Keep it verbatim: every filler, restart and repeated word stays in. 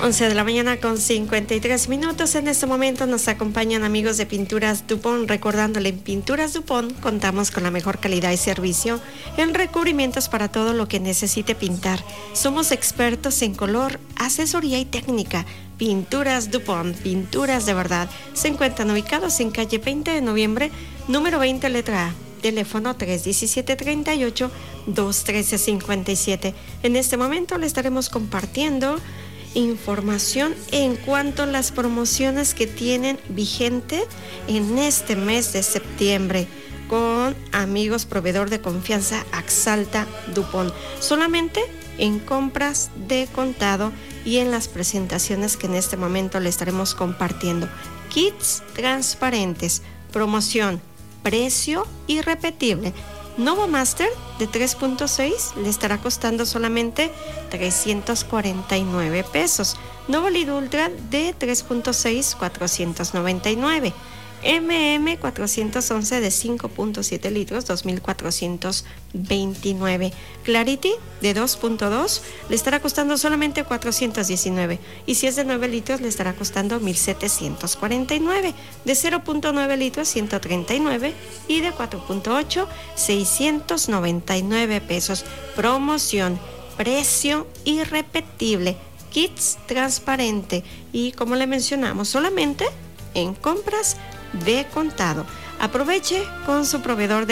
once de la mañana con cincuenta y tres minutos. En este momento nos acompañan amigos de Pinturas Dupont, recordándole, en Pinturas Dupont contamos con la mejor calidad y servicio en recubrimientos para todo lo que necesite pintar. Somos expertos en color, asesoría y técnica. Pinturas Dupont, pinturas de verdad. Se encuentran ubicados en calle veinte de noviembre, número veinte, letra A. Teléfono tres diecisiete treinta y ocho, dos trece cincuenta y siete. En este momento le estaremos compartiendo información en cuanto a las promociones que tienen vigente en este mes de septiembre con amigos proveedor de confianza Axalta Dupont. Solamente en compras de contado y en las presentaciones que en este momento le estaremos compartiendo. Kits transparentes, promoción, precio irrepetible. Novo Master de tres punto seis le estará costando solamente trescientos cuarenta y nueve pesos. Novo Lead Ultra de tres punto seis, cuatrocientos noventa y nueve. M M cuatrocientos once de cinco punto siete litros, dos mil cuatrocientos veintinueve. Clarity de dos punto dos le estará costando solamente cuatrocientos diecinueve. Y si es de nueve litros le estará costando mil setecientos cuarenta y nueve. De cero punto nueve litros, ciento treinta y nueve. Y de cuatro punto ocho, seiscientos noventa y nueve pesos. Promoción, precio irrepetible. Kits transparente. Y como le mencionamos, solamente en compras de contado. Aproveche con su proveedor de